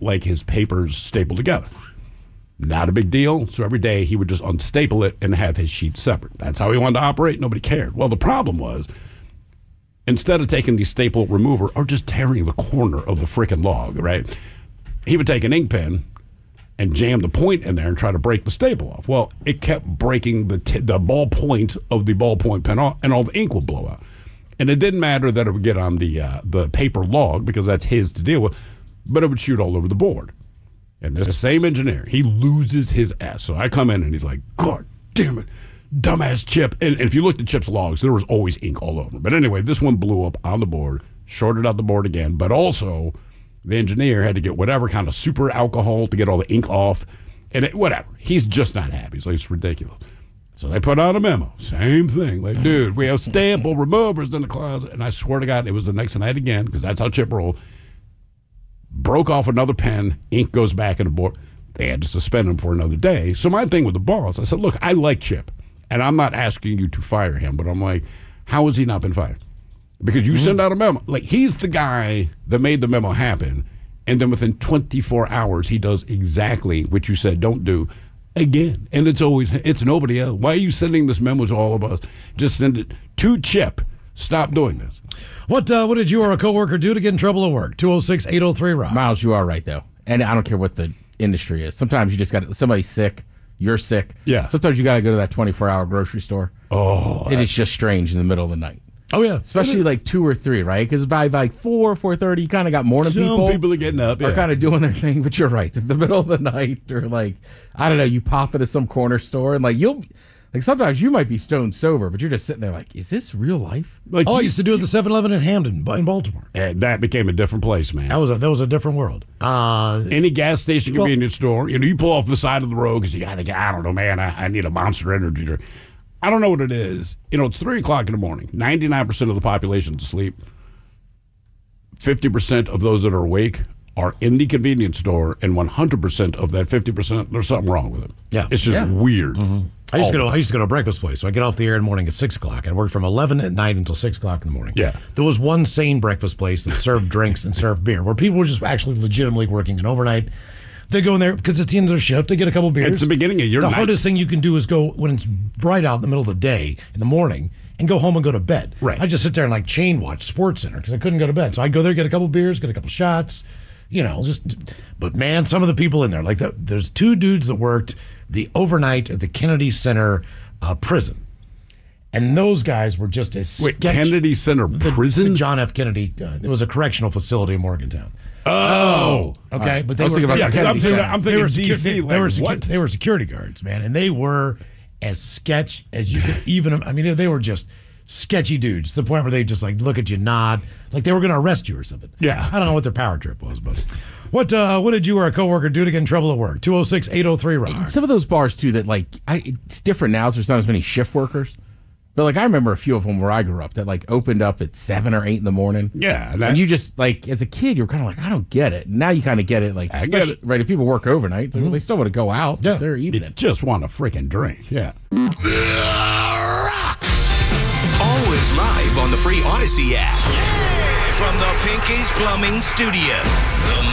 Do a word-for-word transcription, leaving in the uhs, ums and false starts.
like his papers stapled together. Not a big deal. So every day he would just unstaple it and have his sheets separate. That's how he wanted to operate. Nobody cared. Well, the problem was, instead of taking the staple remover or just tearing the corner of the freaking log, right, he would take an ink pen and jam the point in there and try to break the staple off. Well, it kept breaking the t- the ball point of the ballpoint pen off, and all the ink would blow out. And it didn't matter that it would get on the uh, the paper log, because that's his to deal with, but it would shoot all over the board. And this same engineer, he loses his ass. So I come in and he's like, God damn it, dumbass Chip. And, and if you looked at Chip's logs, there was always ink all over. But anyway, this one blew up on the board, shorted out the board again, but also the engineer had to get whatever kind of super alcohol to get all the ink off, and it, whatever. He's just not happy. So it's ridiculous. So they put out a memo. Same thing. Like, dude, we have staple removers in the closet. And I swear to God, it was the next night again, because that's how Chip rolled. Broke off another pen. Ink goes back in the board. They had to suspend him for another day. So my thing with the boss, I said, look, I like Chip, and I'm not asking you to fire him, but I'm like, how has he not been fired? Because you mm-hmm. send out a memo. Like, he's the guy that made the memo happen, and then within twenty-four hours, he does exactly what you said don't do again. And it's always, it's nobody else. Why are you sending this memo to all of us? Just send it to Chip. Stop doing this. What uh, what did you or a coworker do to get in trouble at work? two oh six, eight oh three, Rob. Miles, you are right, though. And I don't care what the industry is. Sometimes you just got, somebody's sick, you're sick. Yeah. Sometimes you got to go to that twenty-four hour grocery store. Oh. It is just strange in the middle of the night. Oh, yeah. Especially like two or three, right? Because by like four, four thirty, you kind of got morning Some people. people are getting up. Yeah. Are kind of doing their thing, but you're right. In the middle of the night, or like, I don't know, you pop into some corner store and like you'll, like sometimes you might be stone sober, but you're just sitting there like, is this real life? Like oh, I used to do at the seven eleven in Hamden, in Baltimore. And that became a different place, man. That was a, that was a different world. Uh, Any gas station, well, convenience store, you know, you pull off the side of the road because you got to get, I don't know, man, I, I need a Monster Energy drink. I don't know what it is. You know, it's three o'clock in the morning. ninety-nine percent of the population is asleep. fifty percent of those that are awake are in the convenience store, and one hundred percent of that fifty percent, there's something wrong with it. Yeah. It's just yeah. weird. Mm-hmm. I used, to go to, I used to go to a breakfast place. So I get off the air in the morning at six o'clock. I worked from eleven at night until six o'clock in the morning. Yeah. There was one sane breakfast place that served drinks and served beer, where people were just actually legitimately working an overnight. They go in there because it's the end of their shift. They get a couple beers. It's the beginning of your The night. hardest thing you can do is go when it's bright out in the middle of the day in the morning and go home and go to bed. Right. I just sit there and like chain watch Sports Center because I couldn't go to bed. So I go there, get a couple beers, get a couple shots, you know. Just, but man, some of the people in there, like the, there's two dudes that worked the overnight at the Kennedy Center uh, prison, and those guys were just as Wait, sketch- Kennedy Center the, prison? The John F. Kennedy. Uh, it was a correctional facility in Morgantown. Oh, okay, right. but they I was were, thinking about yeah, the 'cause I'm Kennedy thinking, Center. I'm they thinking were, D secu- C. they, Like, they were secu- what? they were security guards, man, and they were as sketch as you could even. I mean, they were just sketchy dudes to the point where they just like look at you, nod, like they were going to arrest you or something. Yeah. I don't know what their power trip was, but what uh, what did you or a coworker do to get in trouble at work? two oh six, eight oh three, Rock. Some of those bars too that like I, it's different now. So there's not as many shift workers, but like I remember a few of them where I grew up that like opened up at seven or eight in the morning. Yeah, that- and you just like as a kid you're kind of like I don't get it. Now you kind of get it. Like I get it. right? If people work overnight, so Mm-hmm. they still want to go out. Yeah. It's their evening. You just want a freaking drink. Yeah. Always live on the free Odyssey app. From the Pinky's Plumbing Studio. The